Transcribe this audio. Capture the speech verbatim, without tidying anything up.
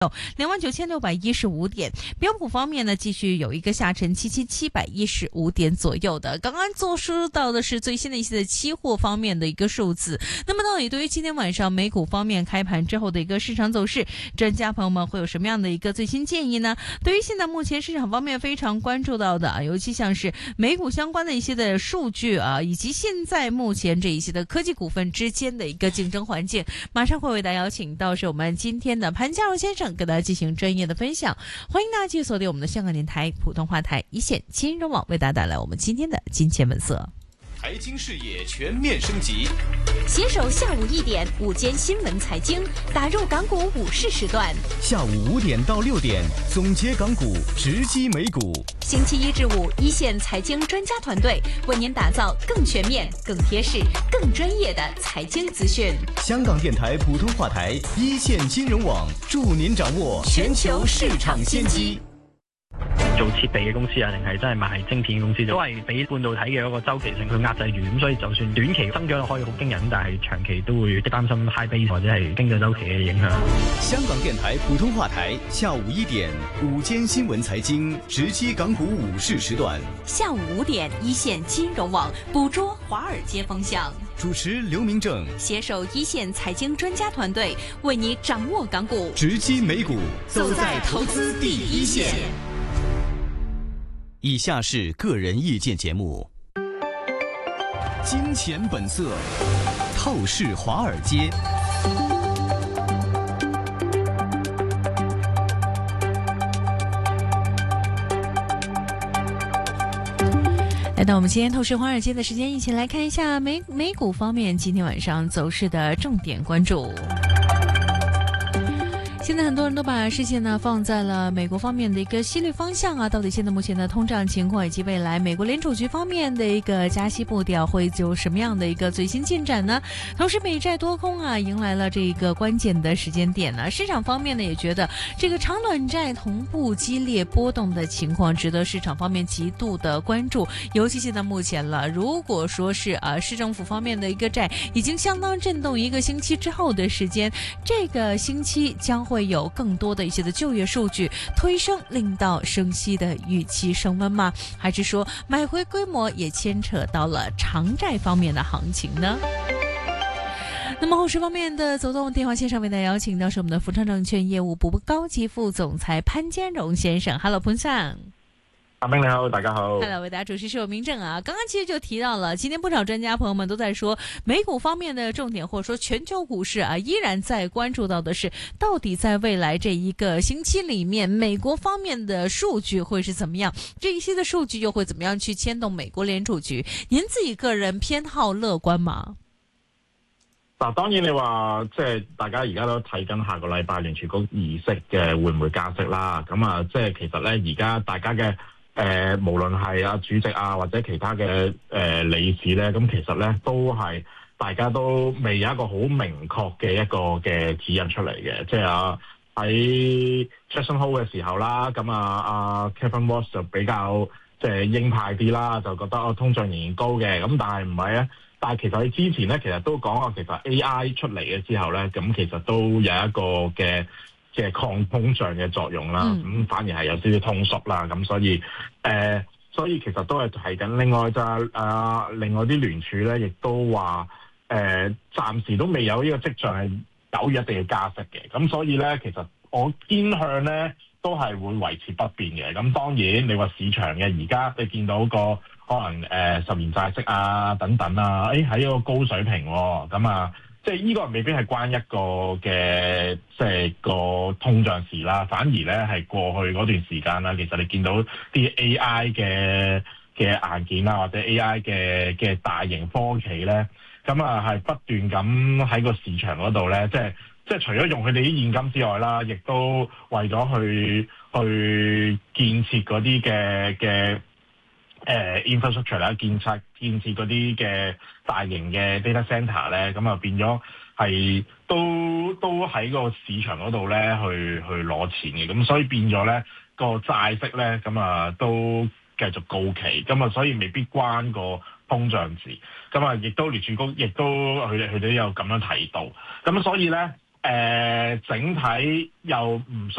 两万九千六百一十五点，标普方面呢继续有一个下沉七千七百一十五点左右的。刚刚做说到的是最新的一些的期货方面的一个数字。那么到底对于今天晚上美股方面开盘之后的一个市场走势，专家朋友们会有什么样的一个最新建议呢？对于现在目前市场方面非常关注到的啊，尤其像是美股相关的一些的数据啊，以及现在目前这一些的科技股份之间的一个竞争环境，马上会为大家邀请到是我们今天的潘家荣先生跟大家进行专业的分享。欢迎大家继续锁定我们的香港电台普通话台一线金融网，为大家带来我们今天的金钱本色。 财经视野全面升级， 携手下午一点午间新闻财经，打入港股午市时段。 下午五点到六点，总结港股，直击美股。 星期一至五，一线财经专家团队为您打造更全面、更贴实、更专业的财经资讯。 香港电台普通话台一线金融網，助您掌握全球市場先機。 做設備嘅公司啊，定係真係賣晶片嘅公司，都係俾半導體嘅一個周期性去壓制住，咁所以就算短期增長可以好驚人，但係長期都會擔心 high base 或者係經濟周期嘅影響。 香港電台普通話台下午一點午間新聞財經，直擊港股午市時段。 下午五點，一線金融網捕捉華爾街風向。 主持劉明正， 攜手一線財經專家團隊，為你掌握港股， 直擊美股，走在投資第一線。以下是个人意见节目。金钱本色，透视华尔街。 来到我们今天透视华尔街的时间，一起来看一下美美股方面今天晚上走势的重点关注。现在很多人都把视线呢放在了美国方面的一个息率方向啊，到底现在目前的通胀情况以及未来美国联储局方面的一个加息步调会有什么样的一个最新进展呢？同时美债多空啊迎来了这一个关键的时间点呢，市场方面呢也觉得这个长短债同步激烈波动的情况值得市场方面极度的关注，尤其现在目前了，如果说是啊市政府方面的一个债已经相当震动一个星期之后的时间，这个星期将会有更多的一些的就业数据推升，令到升息的预期升温吗？还是说买回规模也牵扯到了长债方面的行情呢？那么后市方面的走动，电话线上为大家邀请到是我们的福昌证券业务部高级副总裁潘坚荣先生。 Hello 潘先阿明你好，大家好。 Hello， 为大家主持是我明正啊。刚刚其实就提到了，今天不少专家朋友们都在说，美股方面的重点或者说全球股市啊，依然在关注到的是，到底在未来这一个星期里面，美国方面的数據會是怎麼樣？這一些的數據又會怎麼樣去牽動美國聯儲局？您自己個人偏好樂觀嗎？ 嗱，當然你話即係大家而家都睇緊下個禮拜聯儲局議息嘅會唔會加息啦？咁啊，即係其實咧而家大家嘅。誒、呃，無論係啊主席啊或者其他嘅誒、呃、理事咧，咁其實咧都係大家都未有一個好明確嘅一個嘅指引出嚟嘅，即係啊喺 Jackson Hole 嘅時候啦，咁啊啊 Kevin Watts 就比較即係鷹派啲啦，就覺得啊通脹仍然高嘅，咁但係唔係啊，但係其實喺之前咧，其實都講啊，其實 A I 出嚟嘅之後咧，咁其實都有一個嘅。即係抗通脹嘅作用啦，咁、嗯、反而係有少少通縮啦，咁所以誒、呃，所以其實都係提緊。另外就係、啊，另外啲聯儲咧，亦都話誒、呃，暫時都未有呢個跡象係九月一定要加息嘅，咁所以咧，其實我偏向咧都係會維持不變嘅。咁當然你話市場嘅而家你見到個可能誒、呃、十年債息啊等等啊，誒喺一個高水平喎、哦，咁啊。即係呢個未必係關一個嘅即係個通脹事啦，反而咧係過去嗰段時間啦，其實你見到啲 A I 嘅嘅硬件啦，或者 A I 嘅嘅大型科技咧，咁啊係不斷咁喺個市場嗰度咧，即係即係除咗用佢哋啲現金之外啦，亦都為咗去去建設嗰啲嘅嘅。誒、呃、infrastructure 啦，建設建設嗰啲嘅大型嘅 data center 咧，咁啊變咗係都都喺個市場嗰度咧去去攞錢嘅，咁所以變咗咧個債息咧咁啊都繼續高企，咁啊所以未必關個通脹事，咁啊亦都聯儲局亦都佢哋佢哋有咁樣提到，咁所以咧呃、整體又唔需